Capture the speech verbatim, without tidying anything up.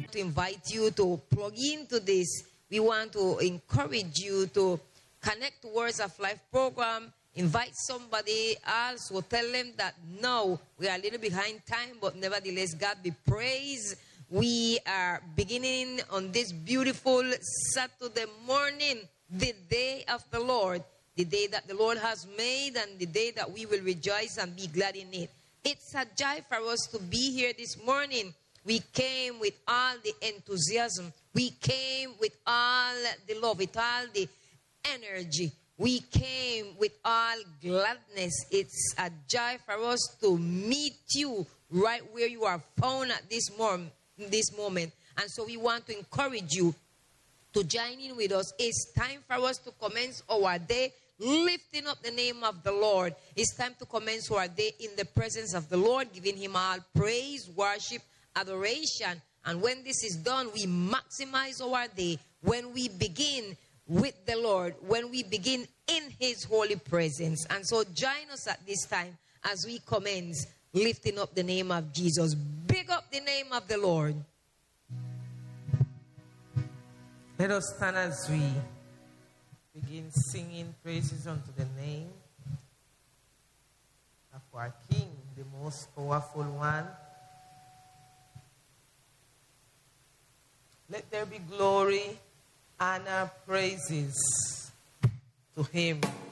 to invite you to plug into this. We want to encourage you to connect to Words of Life program. Invite somebody else. We'll tell them that no, we are a little behind time, but nevertheless, God be praised. We are beginning on this beautiful Saturday morning, the day of the Lord, the day that the Lord has made and the day that we will rejoice and be glad in it. It's a joy for us to be here this morning. We came with all the enthusiasm. We came with all the love, with all the energy. We came with all gladness. It's a joy for us to meet you right where you are found at this, mom, this moment. And so we want to encourage you to join in with us. It's time for us to commence our day lifting up the name of the Lord. It's time to commence our day in the presence of the Lord, giving him all praise, worship, adoration. And when this is done, we maximize our day when we begin with the Lord, when we begin in his holy presence. And so join us at this time as we commence lifting up the name of Jesus. Big up the name of the Lord. Let us stand as we begin singing praises unto the name of our King, the most powerful one. Let there be glory, honor, praises to him.